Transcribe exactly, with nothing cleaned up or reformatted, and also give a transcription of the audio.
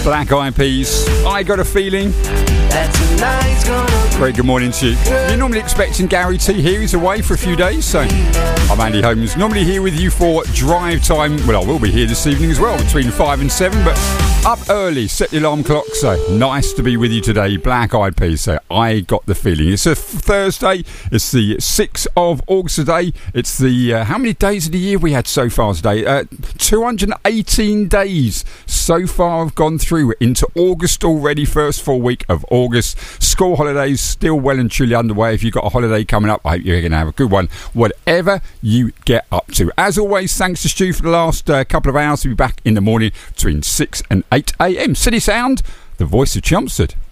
Black Eyed Peas, I Got a Feeling. Very good morning to you. You're normally expecting Gary T here. He's away for a few days, so I'm Andy Holmes. Normally here with you for drive time. Well, I will be here this evening as well, between five and seven, but up early, set the alarm clock, so nice to be with you today. Black Eyed Peas, so I Got the Feeling. It's a Thursday, it's the sixth of August today. It's the, uh, how many days of the year we had so far today? Uh, two hundred eighteen days so far have gone through into August already, first full week of August. School holidays still well and truly underway. If you've got a holiday coming up, I hope you're going to have a good one, whatever you get up to. As always, thanks to Stu for the last uh, couple of hours. We'll be back in the morning between six and eight a.m. City Sound, the voice of Chelmsford.